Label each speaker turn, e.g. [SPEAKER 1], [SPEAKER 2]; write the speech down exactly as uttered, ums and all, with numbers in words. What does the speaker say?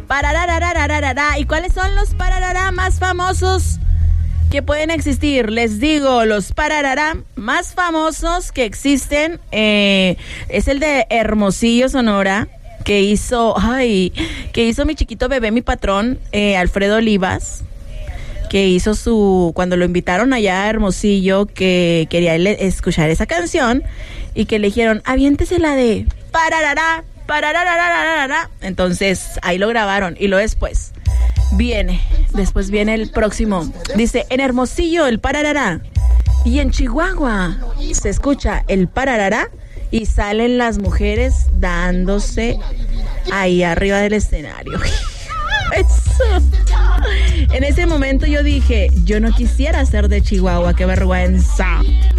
[SPEAKER 1] Pararararararara. ¿Y cuáles son los pararará más famosos que pueden existir? Les digo, los pararará más famosos que existen eh, es el de Hermosillo, Sonora, que hizo, ay, que hizo mi chiquito bebé, mi patrón, eh, Alfredo Olivas, que hizo su, cuando lo invitaron allá a Hermosillo, que quería escuchar esa canción, y que le dijeron, aviéntese la de pararará, parararararara. Entonces, ahí lo grabaron, y luego después viene, después viene el próximo. Dice, en Hermosillo el pararará, y en Chihuahua se escucha el pararará, y salen las mujeres dándose ahí arriba del escenario. Eso. En ese momento yo dije, yo no quisiera ser de Chihuahua, qué vergüenza.